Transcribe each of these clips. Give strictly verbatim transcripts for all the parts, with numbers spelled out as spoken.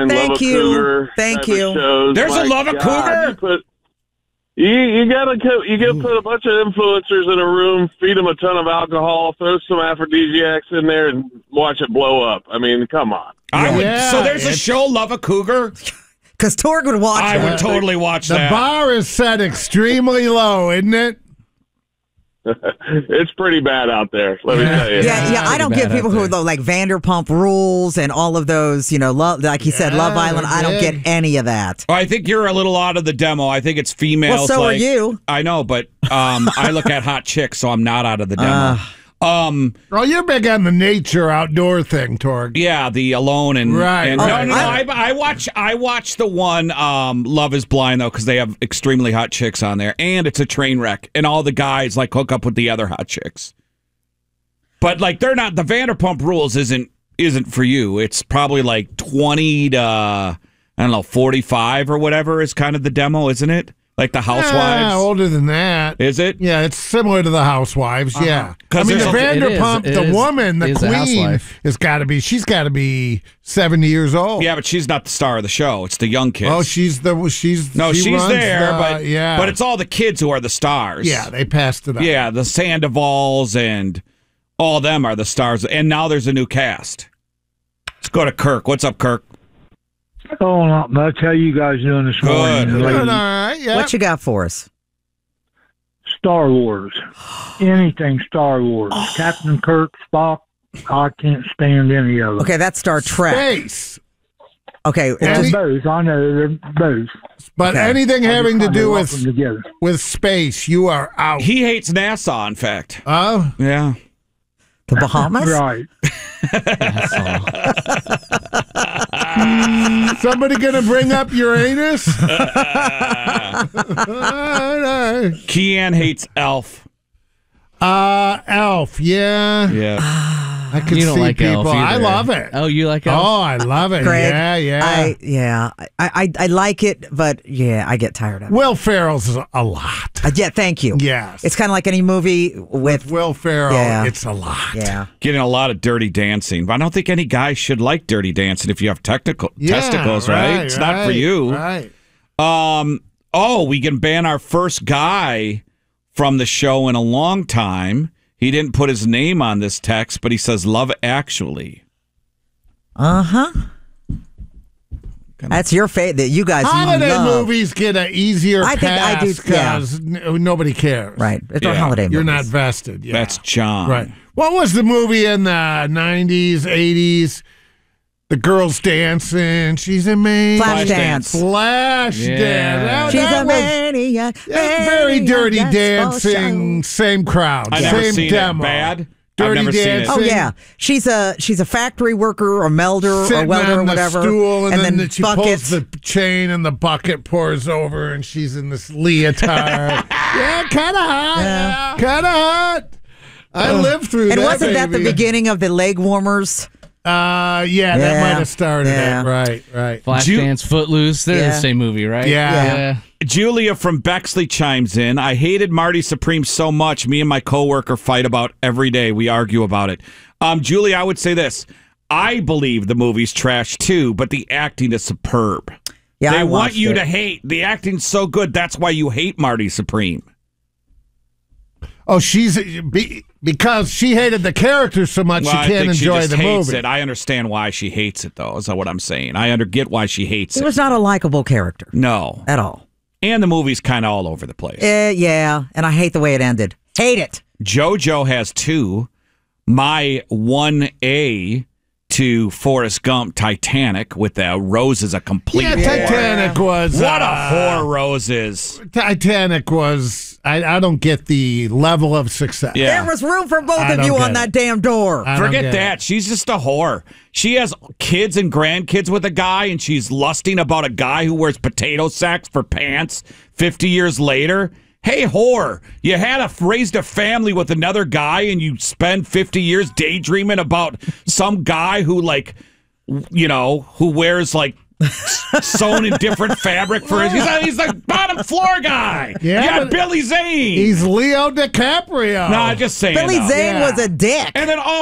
Line, Thank Love a you. Cougar. Thank type you. of shows. There's My a Love a God, Cougar? You, put, you, you gotta co- you gotta put a bunch of influencers in a room, feed them a ton of alcohol, throw some aphrodisiacs in there, and watch it blow up. I mean, come on. I would. Yeah, so there's a it's- show, Love a Cougar. Because Torg would watch I it. would totally watch The that. bar is set extremely low, isn't it? It's pretty bad out there, let me tell you. Yeah, yeah. I don't Pretty get bad people out who there. are the, like Vanderpump Rules and all of those, you know, love, like you said, Yeah, Love Island. I don't they're get any of that. I think you're a little out of the demo. I think it's females. Well, so are like- you. I know, but um, I look at hot chicks, so I'm not out of the demo. Uh. um, Oh, you're big on the nature outdoor thing, Torg. yeah, the Alone and Right, and- right, no, no, no. I, right. I watch. I watch the one um, Love Is Blind though, because they have extremely hot chicks on there, and it's a train wreck, and all the guys like hook up with the other hot chicks. But like they're not the Vanderpump Rules isn't isn't for you. It's probably like twenty to I don't know forty-five or whatever is kind of the demo, isn't it? Like the Housewives. Yeah, older than that. Is it? Yeah, it's similar to the Housewives. Yeah, I 'Cause mean the there's a- it is, Vanderpump, it the is- woman, the it is a queen, housewife. has got to be. She's got to be seventy years old. Yeah, but she's not the star of the show. It's the young kids. Oh, she's the she's no, she she's runs there, the- but yeah, but it's all the kids who are the stars. yeah. They passed it up. yeah, the Sandovals and all them are the stars. And now there's a new cast. Let's go to Kirk. What's up, Kirk? Oh, not much. How you guys doing this Good. morning, Good, all ladies? right. Yeah. What you got for us? Star Wars. Anything Star Wars. Captain Kirk, Spock. I can't stand any of them. Okay, that's Star Trek. Space, Okay, Well, Any- both. I know they're both. but Okay. anything I having to just do kinda lump with them together. with space, you are out. He hates NASA, in fact. Oh, Yeah. the Bahamas. Right. somebody gonna bring up Uranus? All right. Kean hates Elf. Uh, Elf. Yeah, Yeah. I can You don't see like people. Elf I either. love it. Oh, you like Elf? Oh, I love it. Greg, yeah, yeah. I yeah, I, I I like it, but yeah, I get tired of it. Will Ferrell's a lot. Uh, yeah, thank you. Yes. It's kind of like any movie with Will Ferrell, Yeah. it's a lot. yeah. Getting a lot of dirty dancing. But I don't think any guy should like dirty dancing if you have technical Yeah, testicles, right? It's not for right, you. Right. Um. Oh, we can ban our first guy from the show in a long time. He didn't put his name on this text, but he says Love Actually. Uh huh. That's your fate that you guys Holiday love. movies get an easier I think I pass do, yeah. because n- nobody cares. Right. It's our Yeah. holiday You're not movies. vested. Yeah. That's John. right. What was the movie in the nineties, eighties? The girls dancing. She's a man. Flashdance. Flash Yeah. dance. That- She's that a was- maniac. that's very maniac, dirty that's for dancing. show. Same crowd. I never same seen demo. it. Bad? Dirty I've never seen it. Oh dancing. yeah, she's a she's a factory worker or melder Sitting or welder on or the whatever, stool, and, then, she buckets. pulls the chain, and the bucket pours over, and she's in this leotard. yeah, kind of hot. Yeah. Kind of hot. I lived through and that. wasn't that the baby. beginning of the leg warmers? Uh, yeah, that Yeah. might have started Yeah. it. Right, right. Flashdance, Footloose. They're Yeah. the same movie, right? Yeah. Julia from Bexley chimes in. I hated Marty Supreme so much. Me and my coworker fight about every day. We argue about it. Um, Julia, I would say this. I believe the movie's trash too, but the acting is superb. Yeah, they I want watched you it. to hate. The acting's so good. That's why you hate Marty Supreme. Oh, she's be, because she hated the character so much Well, I she can't think she enjoy just the hates movie. it. I understand why she hates it, though. Is that what I'm saying? I under get why she hates He it. was not a likable character No, at all. and the movie's kind of all over the place. Eh, yeah, and I hate the way it ended. Hate it. JoJo has two. My one A to Forrest Gump, Titanic, with the Rose is a complete yeah, whore. Titanic was What a uh, whore Rose is. Titanic was. I, I don't get the level of success. Yeah. There was room for both I of don't you get on it. that damn door. I don't Forget get that. it. She's just a whore. She has kids and grandkids with a guy, and she's lusting about a guy who wears potato sacks for pants fifty years later. Hey, whore, you had a raised a family with another guy, and you spend fifty years daydreaming about some guy who, like, you know, who wears, like, sewn in different fabric for his. He's a, he's the bottom floor guy. Yeah, you got but Billy Zane. He's Leo DiCaprio. no, I'm just saying. Billy though. Zane Yeah. was a dick. And then, oh,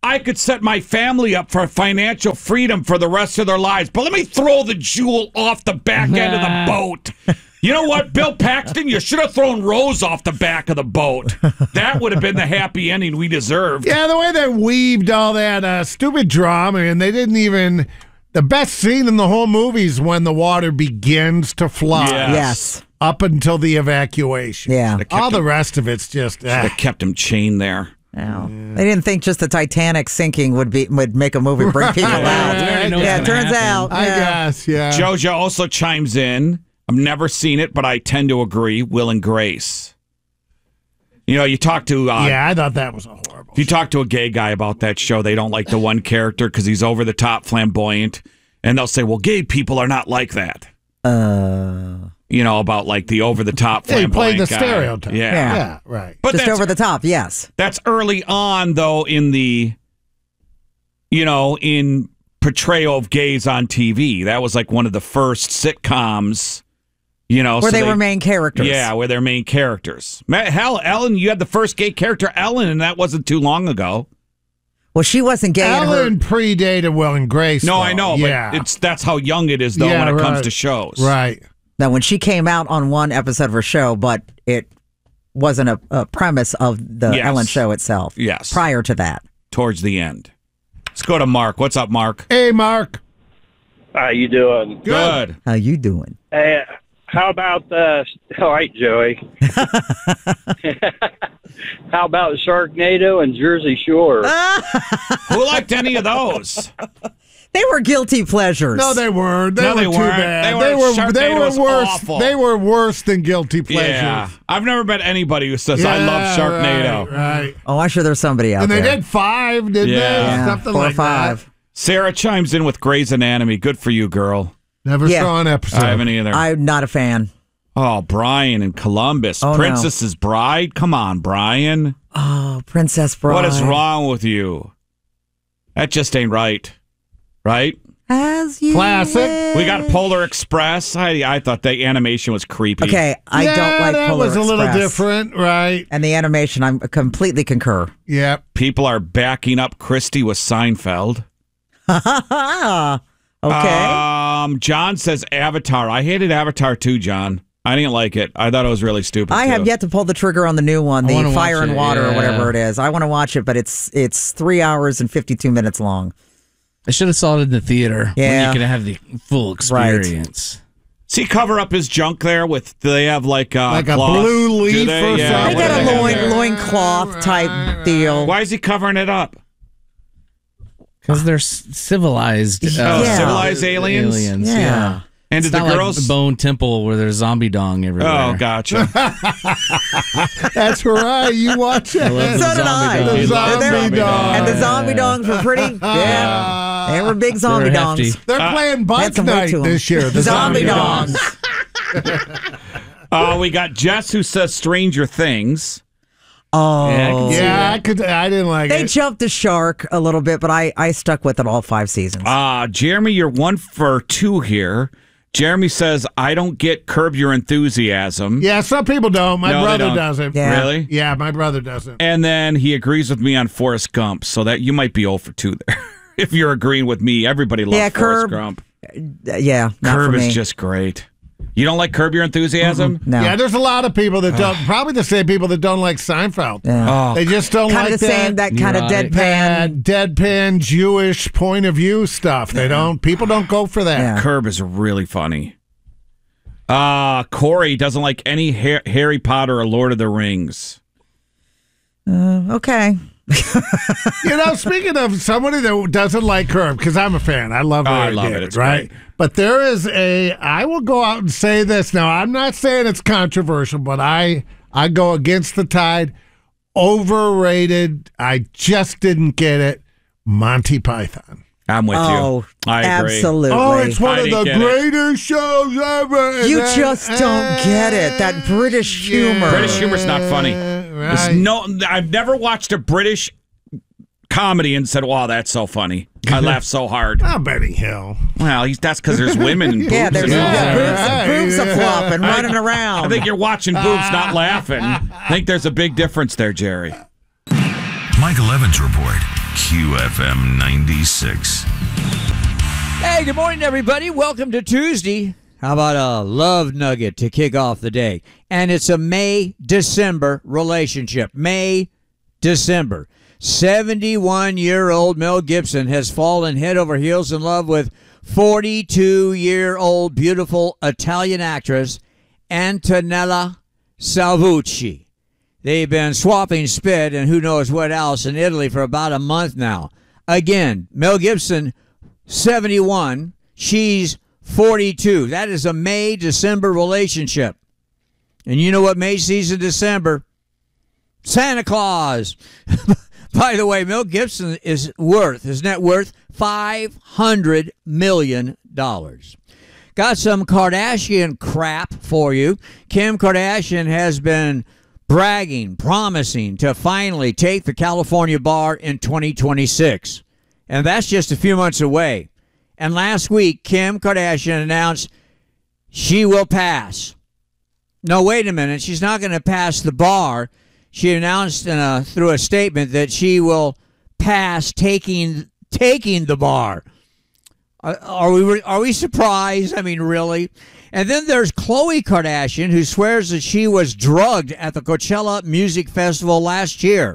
I could set my family up for financial freedom for the rest of their lives, but let me throw the jewel off the back end of the boat. You know what, Bill Paxton? You should have thrown Rose off the back of the boat. That would have been the happy ending we deserved. Yeah, the way they weaved all that uh, stupid drama, and they didn't even. The best scene in the whole movie is when the water begins to fly. Yes. Yes. Up until the evacuation. Yeah. All the rest of it's just. Should ah. have kept him chained there. No. They didn't think just the Titanic sinking would be would make a movie bring people Right. out. We already know Yeah, it what's turns gonna out. I yeah. guess, yeah. Jojo also chimes in. I've never seen it, but I tend to agree. Will and Grace. You know, you talk to uh, Yeah, I thought that was a horrible. if you talk to a gay guy about that show, they don't like the one character because he's over the top, flamboyant, and they'll say, "Well, gay people are not like that." Uh, You know, about like the over the top, Yeah, he flamboyant played the guy. stereotype. Yeah. Yeah. Yeah, right. but just that's, over the top, yes. that's early on, though, in the, you know, in portrayal of gays on T V. That was like one of the first sitcoms. You know, Where so they, were main characters. Yeah, where they're main characters. Ma- Hell, Ellen, you had the first gay character, Ellen, and that wasn't too long ago. Well, she wasn't gay in her. Ellen predated Will and Grace. No, though. I know, yeah. but it's that's how young it is, though, Yeah, when it comes right. to shows. Right. Now, when she came out on one episode of her show, but it wasn't a, a premise of the Yes. Ellen show itself. Yes. Prior to that. Towards the end. Let's go to Mark. What's up, Mark? Hey, Mark. How you doing? Good. How you doing? Hey, how about uh all right, Joey? How about Sharknado and Jersey Shore? Who liked any of those? They were guilty pleasures. No, they weren't. They No, were they too weren't. bad. They They were- were. They Sharknado were was worse. awful. They were worse than guilty pleasures. Yeah. I've never met anybody who says, I love Yeah, Sharknado. Right. right. Oh, I'm sure there's somebody out And they there. did five, didn't Yeah. they? Yeah, Something four like or five. that. Sarah chimes in with Grey's Anatomy. Good for you, girl. Never Yeah. saw an episode. I haven't either. I'm not a fan. oh, Brian in Columbus. Oh, no. Princess's Bride? Come on, Brian. Oh, Princess Bride. What is wrong with you? That just ain't right. Right? As you Classic. wish. We got Polar Express. I I thought the animation was creepy. Okay, I yeah, don't like that Polar was a little Express. different, right? And the animation, I completely concur. Yep. People are backing up Christy with Seinfeld. Okay. Um, John says Avatar. I hated Avatar too, John. I didn't like it. I thought it was really stupid. I too. have yet to pull the trigger on the new one, I the wanna Fire watch and it, Water or yeah. whatever it is. I want to watch it, but it's it's three hours and fifty-two minutes long. I should have saw it in the theater when Yeah. you can have the full Right. experience. See, cover up his junk there with. Do they have like uh, Like a cloth? blue Do leaf they? or Yeah, something? They what got do a have loin there? loincloth type deal. Why is he covering it up? Because they're s- civilized. Uh, Oh, Yeah. civilized aliens. aliens, Yeah. yeah. And It's did the not girls? like Bone Temple where there's zombie dong everywhere. Oh, gotcha. That's right. You watch it. I love So the did I. zombie The dong. zombie They're- dong. And the zombie dongs were pretty. Yeah, they were big zombie They were dongs. hefty. They're Uh, playing Had bike some weight night to 'em. this year. The zombie, zombie dongs. uh, we got Jess who says Stranger Things. Oh, Yeah, I can see Yeah, that. I could. I didn't like they it. jumped the shark a little bit, but I I stuck with it all five seasons. Uh, Jeremy, you're one for two here. Jeremy says, I don't get Curb Your Enthusiasm. Yeah, some people don't. My No, they brother don't. doesn't. Yeah. Really? Yeah, my brother doesn't. And then he agrees with me on Forrest Gump, so that you might be zero for two there. If you're agreeing with me, everybody loves Yeah, Forrest Curb, Gump. Uh, yeah, not Curb for me. is just great. You don't like Curb Your Enthusiasm? no. Yeah, there's a lot of people that don't. Probably the same people that don't like Seinfeld. Yeah. Oh, They just don't kind like of the same that. that kind of Neurotic. deadpan. that deadpan Jewish point of view stuff. They don't. People don't go for that. Yeah. Curb is really funny. Uh, Corey doesn't like any Har- Harry Potter or Lord of the Rings. Okay. You know, speaking of somebody that doesn't like Curb, because I'm a fan. I love Oh, I Larry love it. David, It's right? great. But there is a. I will go out and say this. Now, I'm not saying it's controversial, but I I go against the tide. Overrated. I just didn't get it. Monty Python. I'm with Oh, you. I agree. absolutely. Oh, it's one I of didn't the get it. greatest shows ever. And You then- just don't get it. That British humor. British humor's not funny. There's Right. no, I've never watched a British comedy and said, "Wow, that's so funny." I laughed so hard. Oh, Benny Hill. Well, he's, that's because there's women and boobs. Yeah, there's and all yeah, that. boobs, boobs are flopping, I- running around. I think you're watching boobs, not laughing. I think there's a big difference there, Jerry. Michael Evans Report. Q F M ninety-six. Hey, good morning, everybody. Welcome to Tuesday. How about a love nugget to kick off the day? And it's a May-December relationship. May-December. seventy-one-year-old Mel Gibson has fallen head over heels in love with forty-two-year-old beautiful Italian actress Antonella Salvucci. They've been swapping spit and who knows what else in Italy for about a month now. Again, Mel Gibson, seventy-one. She's forty-two. That is a May-December relationship. And you know what May sees in December? Santa Claus. By the way, Mel Gibson is worth, his net worth, five hundred million dollars. Got some Kardashian crap for you. Kim Kardashian has been bragging, promising to finally take the California bar in twenty twenty-six. And that's just a few months away. And last week, Kim Kardashian announced she will pass. No, wait a minute. She's not going to pass the bar. She announced in a, through a statement that she will pass taking taking the bar. Are, are we are we surprised? I mean, really? And then there's Khloe Kardashian, who swears that she was drugged at the Coachella Music Festival last year.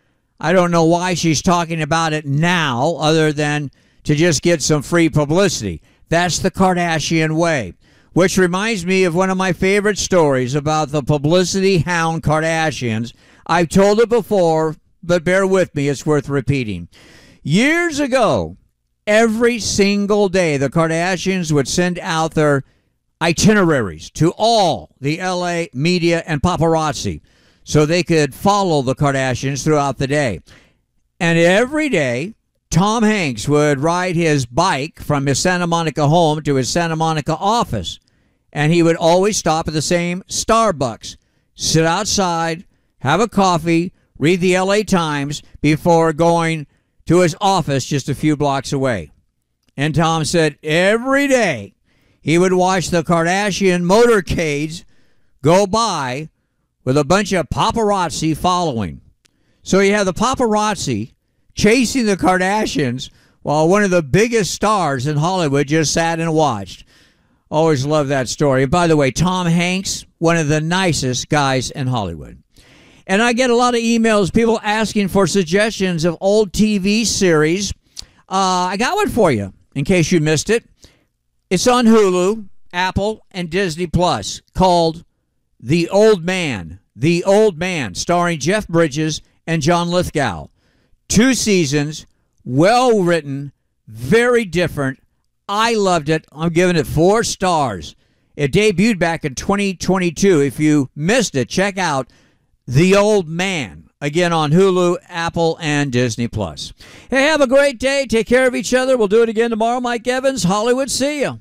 I don't know why she's talking about it now, other than to just get some free publicity. That's the Kardashian way. Which reminds me of one of my favorite stories about the publicity hound Kardashians. I've told it before, but bear with me, it's worth repeating. Years ago, every single day, the Kardashians would send out their itineraries to all the L A media and paparazzi so they could follow the Kardashians throughout the day. And every day, Tom Hanks would ride his bike from his Santa Monica home to his Santa Monica office. And he would always stop at the same Starbucks, sit outside, have a coffee, read the L A Times before going to his office just a few blocks away. And Tom said every day he would watch the Kardashian motorcades go by with a bunch of paparazzi following. So you have the paparazzi chasing the Kardashians while one of the biggest stars in Hollywood just sat and watched. Always love that story. And by the way, Tom Hanks, one of the nicest guys in Hollywood. And I get a lot of emails, people asking for suggestions of old T V series. Uh, I got one for you, in case you missed it. It's on Hulu, Apple, and Disney Plus, called The Old Man. The Old Man, starring Jeff Bridges and John Lithgow. Two seasons, well written, very different. I loved it. I'm giving it four stars. It debuted back in twenty twenty-two. If you missed it, check out The Old Man. Again, on Hulu, Apple, and Disney Plus. Hey, have a great day. Take care of each other. We'll do it again tomorrow. Mike Evans, Hollywood. See ya.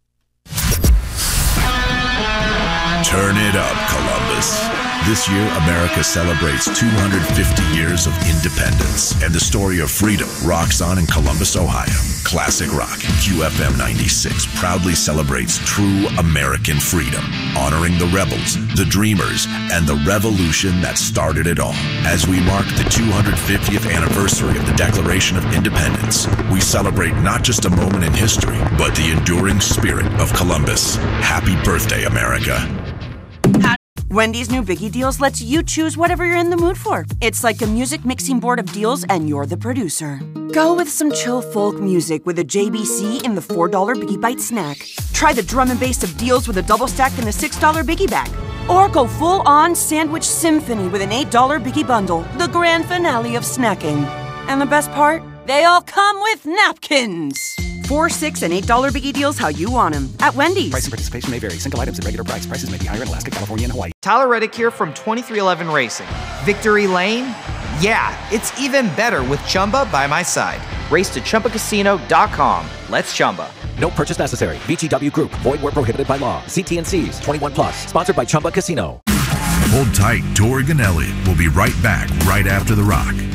Turn it up, Columbus. This year, America celebrates two hundred fifty years of independence, and the story of freedom rocks on in Columbus, Ohio. Classic Rock, Q F M ninety-six, proudly celebrates true American freedom, honoring the rebels, the dreamers, and the revolution that started it all. As we mark the two hundred fiftieth anniversary of the Declaration of Independence, we celebrate not just a moment in history, but the enduring spirit of Columbus. Happy birthday, America. Wendy's new Biggie Deals lets you choose whatever you're in the mood for. It's like a music mixing board of deals, and you're the producer. Go with some chill folk music with a J B C in the four dollar Biggie Bite snack. Try the drum and bass of deals with a double stack in the six dollar Biggie Bag. Or go full-on sandwich symphony with an eight dollar Biggie Bundle, the grand finale of snacking. And the best part? They all come with napkins. Four, six, and eight dollar Biggie Deals how you want them at Wendy's. Price and participation may vary. Single items at regular price. Prices may be higher in Alaska, California, and Hawaii. Tyler Reddick here from twenty-three eleven Racing. Victory Lane? Yeah, it's even better with Chumba by my side. Race to Chumba Casino dot com. Let's Chumba. No purchase necessary. V G W Group. Void where prohibited by law. See T and C's. twenty-one plus. Sponsored by Chumba Casino. Hold tight. Dorgan Elliott will be right back right after the rock.